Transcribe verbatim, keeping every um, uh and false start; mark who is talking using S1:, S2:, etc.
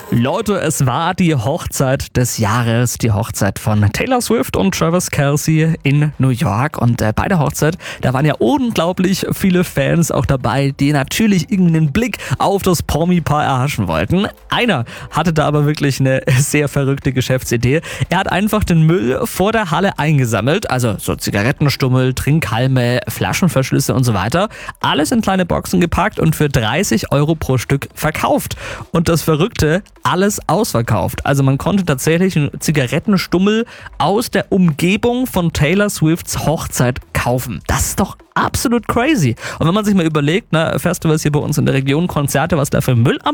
S1: Leute, es war die Hochzeit des Jahres, die Hochzeit von Taylor Swift und Travis Kelce in New York. Und äh, bei der Hochzeit, da waren ja unglaublich viele Fans auch dabei, die natürlich irgendeinen Blick auf das Promi-Paar erhaschen wollten. Einer hatte da aber wirklich eine sehr verrückte Geschäftsidee. Er hat einfach den Müll vor der Halle eingesammelt, also so Zigarettenstummel, Trinkhalme, Flaschenverschlüsse und so weiter. Alles in kleine Boxen gepackt und für dreißig Euro pro Stück verkauft. Und das Verrückte, alles ausverkauft. Also man konnte tatsächlich einen Zigarettenstummel aus der Umgebung von Taylor Swifts Hochzeit kaufen. Das ist doch absolut crazy. Und wenn man sich mal überlegt, ne, Festivals hier bei uns in der Region, Konzerte, was da für Müll am